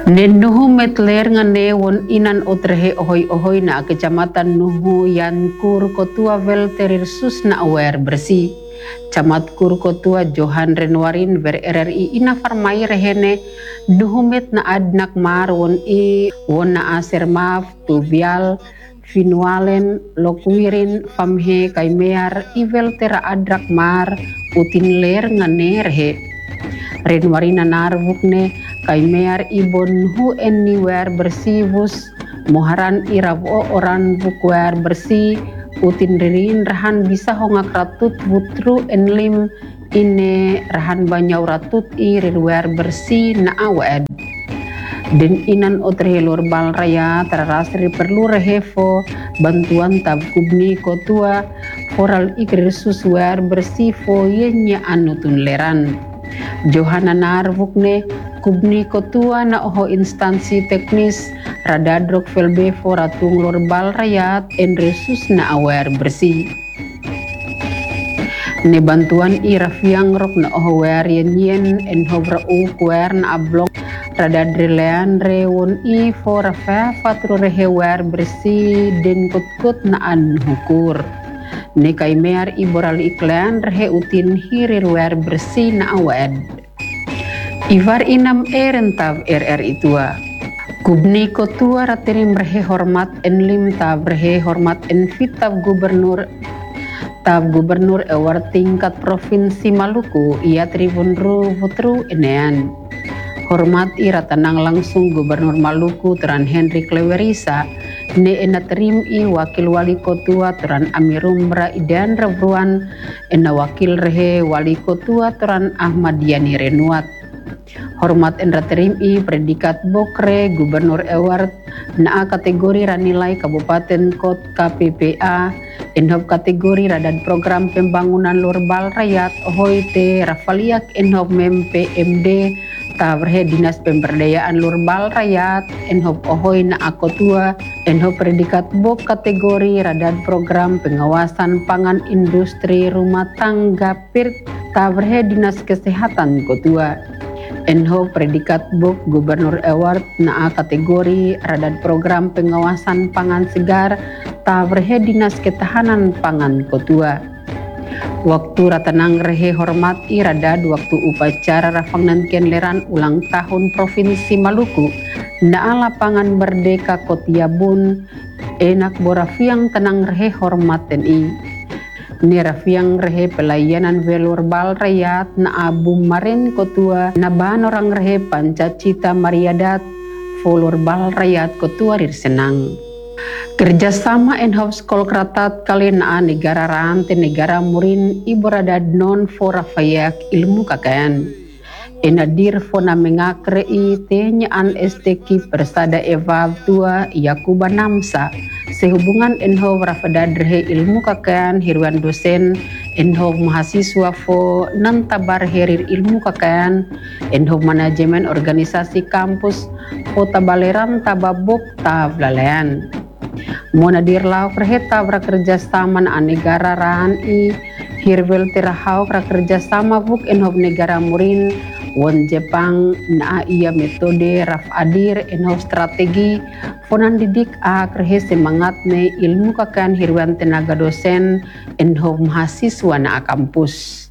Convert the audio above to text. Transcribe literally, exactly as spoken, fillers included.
Nenuhu metler ngane won inan otrehe ohoy ohoy na kecamatan Nuhu yan kur kotua velterir sus na awer bersih. Camat kur kotua Johan Renwarin ver R R I ina farmai rehene duhumet na adnak mar won i won na aser maf tubial finualen lokwirin famhe kaimear ivel tera adrak mar utin ler ngane rehe. Renwarina narvukne kaimear ibon hu anywhere bersih bus moharan iravo oran bukwer bersih utin ririn rahan bisa hongak ratut butru enlim ine rahan banyau ratut i rirwer bersih na awed den inan otrelor bal raya terasri perlu rehevo bantuan tab kubni kotua foral ikrir suswer bersih foyenya anutun leran Johana narvukne kubni kotua na oho instansi teknis radadrok velbe foratung lor bal rayat en resus na awer bersih. Ne bantuan i rafiang rok na oho wer yen yen en hovra u kwer na ablok radadre leandre won i fora fe fatro rehe wer bersih den kut-kut na an hukur. Ne kaimear iboral iklan rehe utin hirir wer bersih na awed. Ivar inam erentav R R I tua. Kubni kotua raterim rehe hormat enlim tav rehe hormat envit tav gubernur tav gubernur ewar tingkat provinsi Maluku ia tribunru putru enean. Hormat ira tanang langsung Gubernur Maluku Teran Henry Klewerisa ne enaterim i wakil wali kotua Teran Amirum Ra Idan Ravruan ena wakil rehe wali kotua Teran Ahmad Yani Renuat. Hormat enraterim i predikat bokre Gubernur Ewart na kategori ranilai Kabupaten Kot K P P A enhop kategori radad program pembangunan lurbal rakyat ohoite rafaliak enhop mem P M D tavrhe dinas pemberdayaan lurbal rakyat enhop ohoy na akotua enhop predikat bok kategori radad program pengawasan pangan industri rumah tangga pirt tavrhe dinas kesehatan kotua enhop predikat bok gubernur award na kategori radad program pengawasan pangan segar tavrhe dinas ketahanan pangan kotua. Waktu ratanang rehe hormat i radad waktu upacara rafangnan kenleran ulang tahun Provinsi Maluku na lapangan Merdeka Kotiabun enak borafiang tenang rehe hormat T N I. Ni rafiang rehe pelayanan velur bal rakyat na abu marin kotua na ban orang rehe pancacita mariadat volur bal rakyat kotua rir senang. Kerjasama enhop skol kratat kalian na negara rante negara murin iboradad non fora fayak ilmu kakayan. Enadir fona mengakre i tenya an esteki persada evav tua Yakuba Namsa sehubungan enhop rafadad rehe ilmu kakayan hirwan dosen enhop mahasiswa fo nantabar herir ilmu kakayan enhop manajemen organisasi kampus kota Baleran tababok tavlalayan. Monadir lauk reheta kerja sama na negara ran i hirvel terahau kerja sama buk enhop negara murin won Jepang na iya metode raf adir enhop strategi fonan didik a krehe semangat ne ilmu kakan hirwan tenaga dosen enhop mahasiswa na kampus.